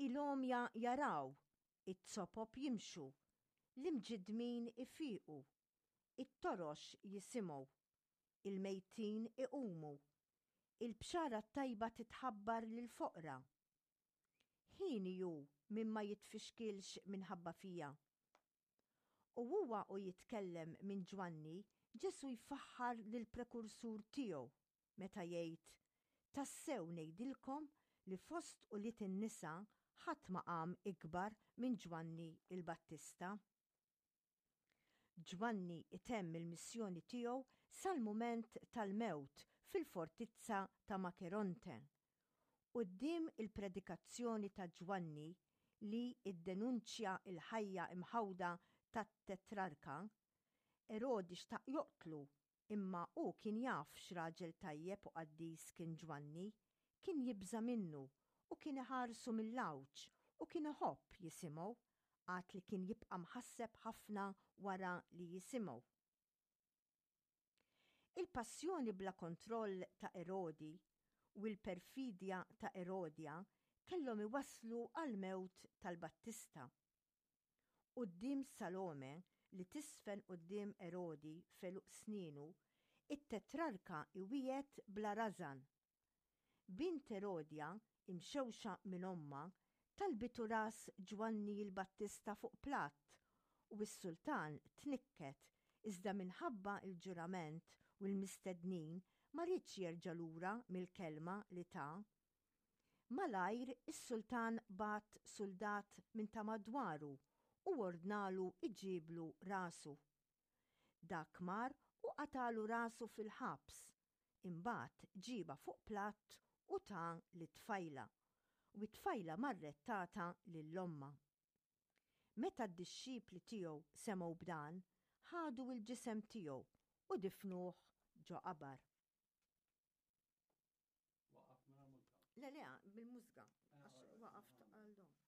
ilhom jaraw, it-sopop jimxu, l-imġidmin ifiqu, it-torox jisimgħu, il-mejtin iqumu, il-bxara tajba titħabbar lil-foqra. Ħini hu min ma jitfixkilx minħabba fija. U huwa jitkellem minn Ġwanni, Ġesu jfaħħar lill-prekursur tiegħu meta jgħid: tassew ngħidilkom li fost uliet in-nisa ħadd ma qam ikbar minn Ġwanni il-Battista. Ġwanni itemm il-missjoni tiegħu sal-mument tal-mewt fil-fortizza ta' Makeronte. Quddiem il-predikazzjoni ta' Ġwanni li iddenunċja il-ħajja imħawda tat-tetrarka, Erodi xtaq joqtlu, imma hu kien jaf x'raġel tajjeb u qaddis kien Ġwanni, kien jibża minnu u kien iħarsu mill-lawġ u kien iħobb jisimgħu, għad li kien jibqa' mħasseb ħafna wara li jisimgħu. Il-passjoni bla kontroll ta' Erodi u l-perfidja ta' Erodja kellhom iwasslu għal-mewt tal-Battista. Quddiem Salome li tisfen quddiem Erodi feluq sninu, it-tetrarka iwiet bla rażan. Bint Erodja, imxewxa minn omma, talbitu ras Ġwanni l-Battista fuq platt u s-sultan tnikket iżda minħabba il-ġurament u l-mistednin ma rridx jerġa' lura mill-kelma li ta'. Malajr is-sultan bat soldat minn ta' madwaru u ordnalu iġiblu rasu. Dak mar u qatalu rasu fil-ħabs, imbagħad ġiba fuq platt u ta' lit-tfajla, u t-tfajla marret tagħta lill-omma. Meta d-dixxipli tiegħu semgħu b'dan, ħadu l-ġisem tiegħu u difnuh ġo qabar. Waqaf mara mużika. Le, bil-mużika, għax waqaft għal